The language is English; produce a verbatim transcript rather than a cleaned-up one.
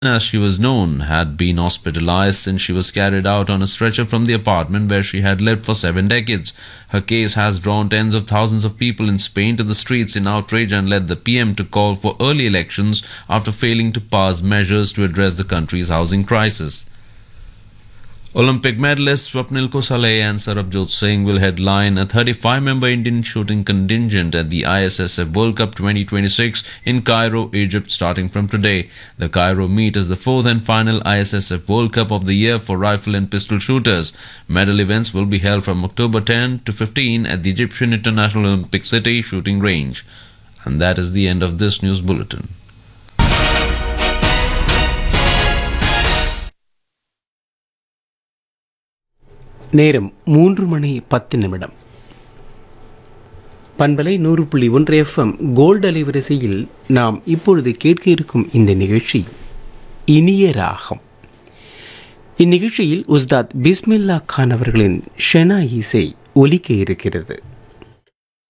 as she was known, had been hospitalized since she was carried out on a stretcher from the apartment where she had lived for seven decades. Her case has drawn tens of thousands of people in Spain to the streets in outrage and led the P M to call for early elections after failing to pass measures to address the country's housing crisis. Olympic medalists Swapnil Kosale and Sarabjot Singh will headline a thirty-five member Indian shooting contingent at the I S S F World Cup twenty twenty-six in Cairo, Egypt, starting from today. The Cairo meet is the fourth and final I S S F World Cup of the year for rifle and pistol shooters. Medal events will be held from October tenth to fifteenth at the Egyptian International Olympic City shooting range. And that is the end of this news bulletin. நேரம் மூன்று மணி பத்து நிமிடம். பண்பலை நூறு புள்ளி ஒன்று FM gold அலைவரிசையில் நாம் இப்பொழுது கேட்க இருக்கும் இந்த நிகழ்ச்சி இனிய ராகம். இந்நிகழ்ச்சியில் உஸ்தாத் பிஸ்மில்லா கான் அவர்களின் ஷெனா இசை ஒலிக்க இருக்கிறது.